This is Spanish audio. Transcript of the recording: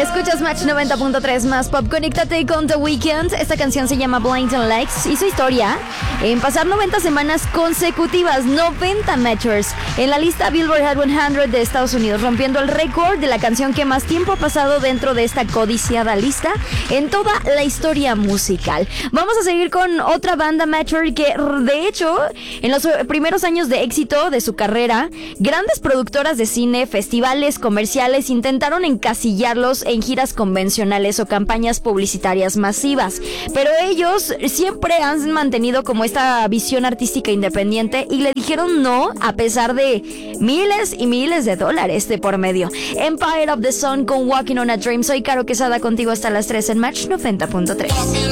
Escuchas Match 90.3 más pop. Conéctate con The Weeknd. Esta canción se llama Blinding Lights. Hizo historia en pasar 90 semanas consecutivas, 90 matchers en la lista Billboard Hot 100 de Estados Unidos, rompiendo el récord de la canción que más tiempo ha pasado dentro de esta codiciada lista en toda la historia musical. Vamos a seguir con otra banda matcher que, de hecho, en los primeros años de éxito de su carrera, grandes productoras de cine, festivales, comerciales intentaron encasillarlos en giras convencionales o campañas publicitarias masivas, pero ellos siempre han mantenido como esta visión artística independiente y le dijeron no a pesar de miles y miles de dólares de por medio. Empire of the Sun con Walking on a Dream. Soy Caro Quesada contigo hasta las 3 en Match 90.3.